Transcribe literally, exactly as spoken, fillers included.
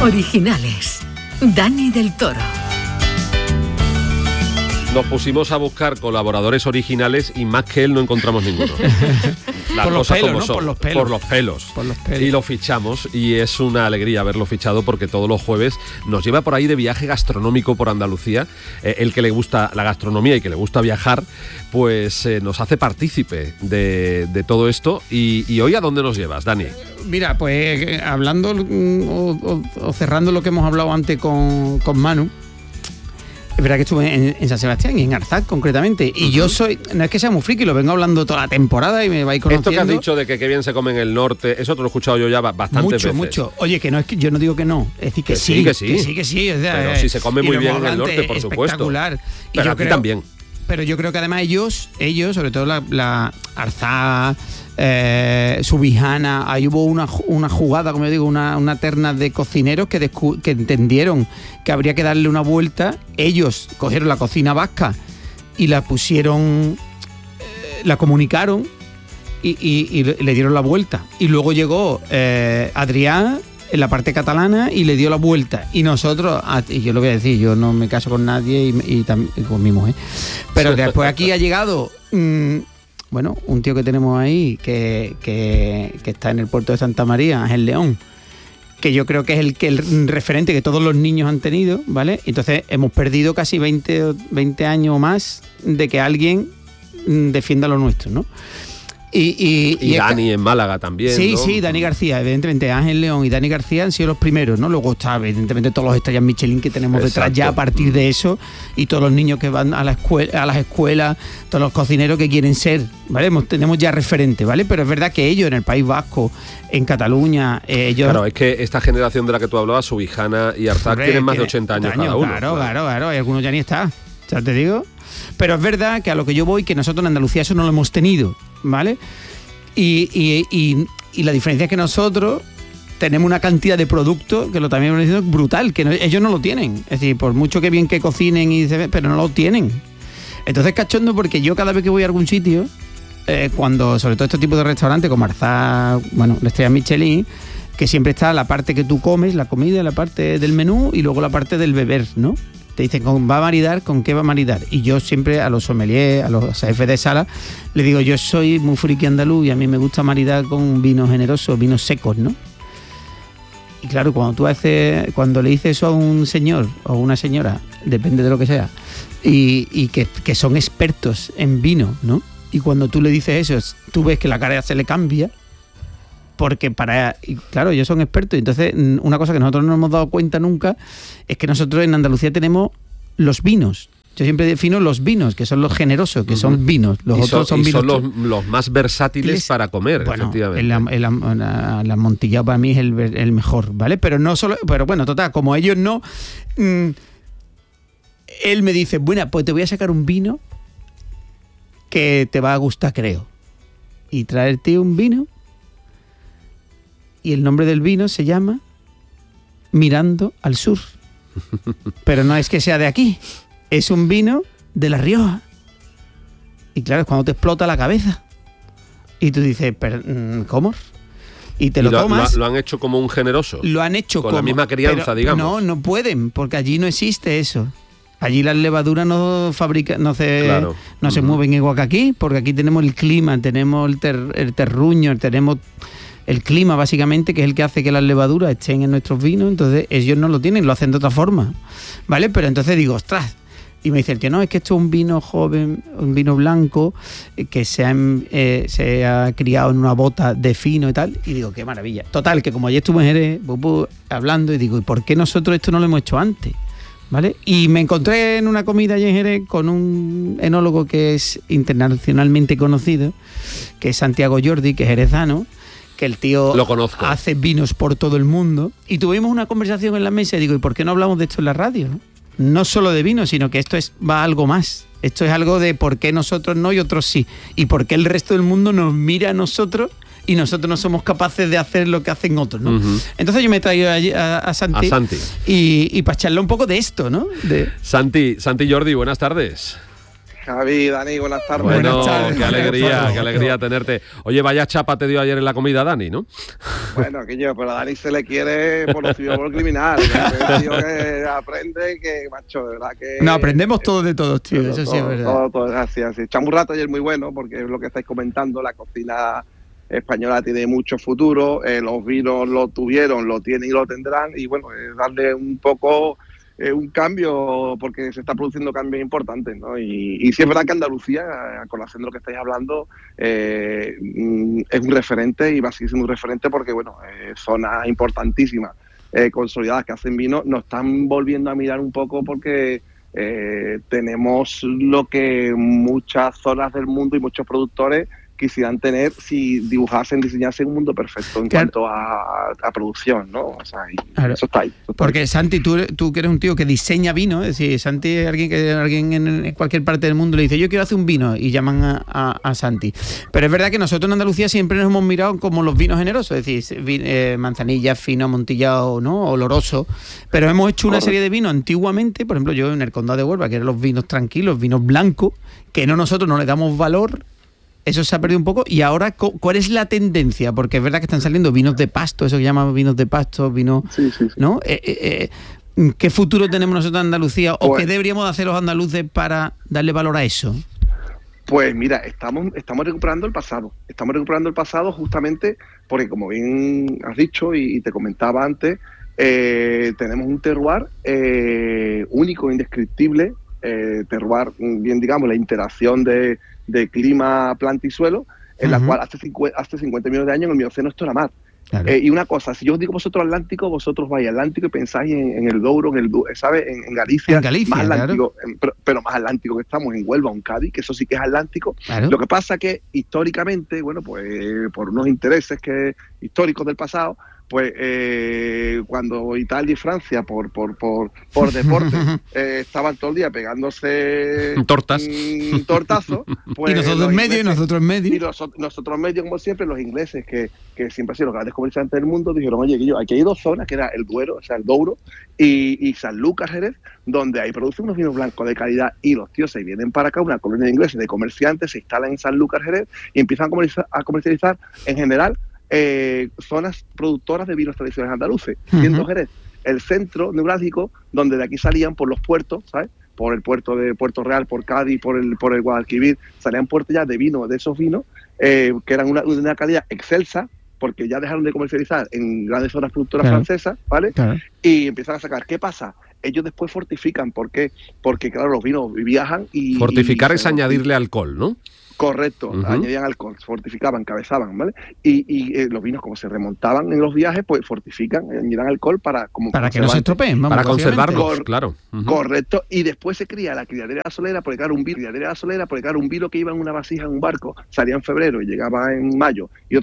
Originales. Dani del Toro. Nos pusimos a buscar colaboradores originales y más que él no encontramos ninguno. Las por, los cosas pelos, como ¿no? son. por los pelos, por los pelos. Por los pelos. Y lo fichamos y es una alegría haberlo fichado porque todos los jueves nos lleva por ahí de viaje gastronómico por Andalucía. Eh, el que le gusta la gastronomía y que le gusta viajar, pues eh, nos hace partícipe de, de todo esto. Y, y hoy, ¿a dónde nos llevas, Dani? Mira, pues hablando o, o, o cerrando lo que hemos hablado antes con, con Manu. Es verdad que estuve en, en San Sebastián y en Arzac concretamente. Y uh-huh. yo soy, no es que sea muy friki, lo vengo hablando toda la temporada y me vais conociendo. Esto que has dicho de que qué bien se come en el norte, eso te lo he escuchado yo ya bastantes mucho, veces. Mucho, mucho. Oye, que no es que yo no digo que no, es decir que, que sí, sí, que sí, que sí, que sí. O sea, pero eh, si se come muy bien en el norte, por supuesto. Espectacular. Y pero yo aquí creo, también. Pero yo creo que además ellos, ellos, sobre todo la, la Arzac, eh, Subijana, ahí hubo una, una jugada, como yo digo, una, una terna de cocineros que, descu- que entendieron que habría que darle una vuelta. Ellos cogieron la cocina vasca y la pusieron, eh, la comunicaron y, y, y le dieron la vuelta. Y luego llegó eh, Adrián en la parte catalana y le dio la vuelta. Y nosotros, y yo lo voy a decir, yo no me caso con nadie y, y, tam, y con mi mujer. Pero después aquí ha llegado, mmm, bueno, un tío que tenemos ahí que, que, que está en el puerto de Santa María, Ángel León, que yo creo que es el, que el referente que todos los niños han tenido, ¿vale? Entonces hemos perdido casi veinte, veinte años o más de que alguien defienda lo nuestro, ¿no? Y, y, y, y Dani es, en Málaga también, sí, ¿no? Sí, Dani García, evidentemente Ángel León y Dani García han sido los primeros, ¿no? Luego está evidentemente todos los estrellas Michelin que tenemos Exacto. detrás ya a partir de eso, y todos los niños que van a la escuela, a las escuelas, todos los cocineros que quieren ser, ¿vale? Tenemos ya referentes, ¿vale? Pero es verdad que ellos en el País Vasco, en Cataluña, eh, ellos... Claro, es que esta generación de la que tú hablabas, Subijana y Arzac, Hombre, tienen más de ochenta años, años cada uno. Claro, claro, claro, y algunos ya ni está, ya te digo. Pero es verdad que a lo que yo voy, que nosotros en Andalucía eso no lo hemos tenido, ¿vale? Y, y, y, y la diferencia es que nosotros tenemos una cantidad de productos que lo también hemos dicho brutal, que no, ellos no lo tienen. Es decir, por mucho que bien que cocinen, y se ve, pero no lo tienen. Entonces cachondo porque yo cada vez que voy a algún sitio, eh, cuando sobre todo este tipo de restaurantes como Arzac, bueno, la estrella Michelin, que siempre está la parte que tú comes, la comida, la parte del menú y luego la parte del beber, ¿no? Te dicen, ¿va a maridar? ¿Con qué va a maridar? Y yo siempre a los sommeliers, a los jefes de sala, les digo, yo soy muy friki andaluz y a mí me gusta maridar con vinos generosos, vinos secos, ¿no? Y claro, cuando tú haces, cuando le dices eso a un señor o una señora, depende de lo que sea, y, y que, que son expertos en vino, ¿no? Y cuando tú le dices eso, tú ves que la cara se le cambia, porque para, y claro, ellos son expertos. Entonces, una cosa que nosotros no hemos dado cuenta nunca es que nosotros en Andalucía tenemos los vinos. Yo siempre defino los vinos, que son los generosos, que uh-huh. son vinos. Los y otros son, son y vinos. Son los, los más versátiles Les, para comer, bueno, efectivamente. El, el, el, el amontillado para mí es el, el mejor, ¿vale? Pero no solo, pero bueno, total, como ellos no, mmm, él me dice, bueno, pues te voy a sacar un vino que te va a gustar, creo. Y traerte un vino. Y el nombre del vino se llama Mirando al Sur. Pero no es que sea de aquí. Es un vino de La Rioja. Y claro, es cuando te explota la cabeza. Y tú dices, ¿cómo? Y te ¿Y lo, lo tomas. Lo, ¿Lo han hecho como un generoso? Lo han hecho con como... la misma crianza, pero, digamos. No, no pueden, porque allí no existe eso. Allí las levaduras no fabrica, no se, claro. no uh-huh. se mueven igual que aquí, porque aquí tenemos el clima, tenemos el, ter, el terruño, tenemos... el clima básicamente, que es el que hace que las levaduras estén en nuestros vinos. Entonces ellos no lo tienen, lo hacen de otra forma, ¿vale? Pero entonces digo, ostras, y me dice el tío, no, es que esto es un vino joven, un vino blanco que se ha, eh, se ha criado en una bota de fino y tal, y digo, qué maravilla. Total, que como ayer estuve en Jerez, bu, bu, hablando, y digo, ¿y por qué nosotros esto no lo hemos hecho antes? ¿Vale? Y me encontré en una comida allí en Jerez con un enólogo que es internacionalmente conocido, que es Santiago Jordi, que es jerezano, que el tío lo conozco. Hace vinos por todo el mundo, y tuvimos una conversación en la mesa y digo, ¿y por qué no hablamos de esto en la radio? No, no solo de vino, sino que esto es va a algo más. Esto es algo de por qué nosotros no y otros sí, y por qué el resto del mundo nos mira a nosotros y nosotros no somos capaces de hacer lo que hacen otros, ¿no? Uh-huh. Entonces yo me he traído a, a, a Santi, a Santi. Y, y para charlar un poco de esto, ¿no? De... Santi, Santi Jordi, buenas tardes. Javi, Dani, buenas tardes. Bueno, Buenas tardes. qué alegría, qué alegría tenerte. Oye, vaya chapa te dio ayer en la comida, Dani, ¿no? Bueno, que yo, pero a Dani se le quiere por lo civil, por lo criminal. Es un tío que aprende, que, macho, de verdad que... No, aprendemos todos de todos, tío, eso sí es todo, verdad. Todo, todo, gracias. Echamos un rato ayer muy bueno, porque es lo que estáis comentando, la cocina española tiene mucho futuro, eh, los vinos lo tuvieron, lo tienen y lo tendrán, y bueno, es darle un poco... Eh, un cambio, porque se está produciendo cambios importantes, ¿no? Y, y sí es verdad que Andalucía, a colación de lo que estáis hablando, eh, es un referente y va a seguir siendo un referente porque, bueno, eh, zonas importantísimas, eh, consolidadas que hacen vino, nos están volviendo a mirar un poco porque eh, tenemos lo que muchas zonas del mundo y muchos productores quisieran tener si dibujasen, diseñasen un mundo perfecto en Claro. cuanto a, a producción, ¿no? O sea, y Claro. eso está ahí. Eso está Porque ahí. Santi, tú, tú que eres un tío que diseña vino, es decir, Santi es alguien que alguien en cualquier parte del mundo le dice yo quiero hacer un vino y llaman a, a, a Santi. Pero es verdad que nosotros en Andalucía siempre nos hemos mirado como los vinos generosos, es decir, vi- eh, manzanilla, fino, amontillado, ¿no? Oloroso. Pero hemos hecho una Correcto. serie de vinos antiguamente, por ejemplo, yo en el Condado de Huelva, que eran los vinos tranquilos, vinos blancos, que no nosotros no le damos valor. Eso se ha perdido un poco. Y ahora, cu- ¿cuál es la tendencia? Porque es verdad que están saliendo vinos de pasto, eso que llaman vinos de pasto, vinos, Sí, sí, sí. ¿no? Eh, eh, eh, ¿Qué futuro tenemos nosotros en Andalucía? ¿O Pues- qué deberíamos hacer los andaluces para darle valor a eso? Pues mira, estamos, estamos recuperando el pasado. Estamos recuperando el pasado justamente porque, como bien has dicho y, y te comentaba antes, eh, tenemos un terroir eh, único, indescriptible, eh, terroir, bien digamos, la interacción de, de clima, planta y suelo, en la Ujú. cual hace, cincuenta, hace cincuenta millones de años en el Mioceno esto era mar. Claro. Eh, y una cosa, si yo os digo vosotros Atlántico, vosotros vais al Atlántico y pensáis en, en el Douro, en el Du- ¿sabes? En, en Galicia, En Galicia, más claro. Atlántico, en- pero, pero más Atlántico que estamos en Huelva o en Cádiz, que eso sí que es Atlántico. Claro. Lo que pasa que históricamente, bueno, pues por unos intereses que históricos del pasado, pues eh, cuando Italia y Francia por por por, por deporte eh, estaban todo el día pegándose Tortas. mm, tortazos, pues y nosotros los en medio, y ingleses- nosotros en medio. y los- nosotros medio, como siempre, los ingleses, que, que siempre han sido los grandes comerciantes del mundo, dijeron, oye, que yo, aquí hay dos zonas, que era el Duero, o sea, el Douro, y, y Sanlúcar, Jerez, donde ahí producen unos vinos blancos de calidad, y los tíos se vienen para acá, una colonia de ingleses de comerciantes, se instalan en Sanlúcar, Jerez, y empiezan a comercializar, a comercializar en general, eh, zonas productoras de vinos tradicionales andaluces, siendo Ujú. Jerez el centro neurálgico, donde de aquí salían por los puertos, ¿sabes? Por el puerto de Puerto Real, por Cádiz, por el por el Guadalquivir, salían puertos ya de vino, de esos vinos, eh, que eran una, una calidad excelsa, porque ya dejaron de comercializar en grandes zonas productoras Claro. francesas, ¿vale? Claro. Y empiezan a sacar. ¿Qué pasa? Ellos después fortifican, ¿por qué? Porque, claro, los vinos viajan y... Fortificar y- es añadirle alcohol, ¿no? Correcto, Ujú. añadían alcohol, fortificaban, cabezaban, ¿vale? Y, y eh, los vinos, como se remontaban en los viajes, pues fortifican, añadan alcohol para... Como Para que no se conservante. estropeen, vamos, Para básicamente. conservarlos, Cor- claro. Ujú. Correcto, y después se cría la criadera solera, porque claro, un vino, criadera solera, porque claro, un vino que iba en una vasija en un barco, salía en febrero y llegaba en mayo, y